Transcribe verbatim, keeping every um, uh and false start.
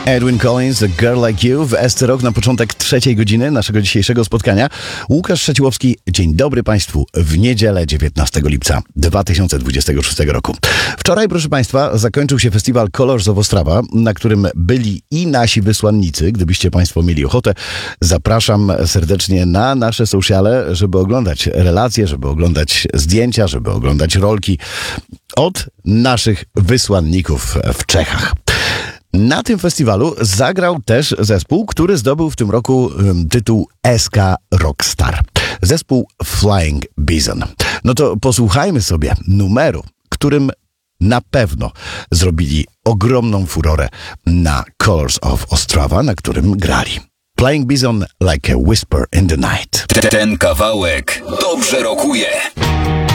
Edwin Collins, A Girl Like You w S C Rock na początek trzeciej godziny naszego dzisiejszego spotkania. Łukasz Trzeciłowski, dzień dobry Państwu w niedzielę dziewiętnastego lipca dwa tysiące dwudziestego szóstego roku. Wczoraj, proszę Państwa, zakończył się festiwal Colors of Ostrava, na którym byli i nasi wysłannicy. Gdybyście Państwo mieli ochotę, zapraszam serdecznie na nasze sociale, żeby oglądać relacje, żeby oglądać zdjęcia, żeby oglądać rolki od naszych wysłanników w Czechach. Na tym festiwalu zagrał też zespół, który zdobył w tym roku um, tytuł S K Rockstar. Zespół Flying Bison. No to posłuchajmy sobie numeru, którym na pewno zrobili ogromną furorę na Colors of Ostrava, na którym grali. Flying Bison, Like a Whisper in the Night. Ten kawałek dobrze rokuje.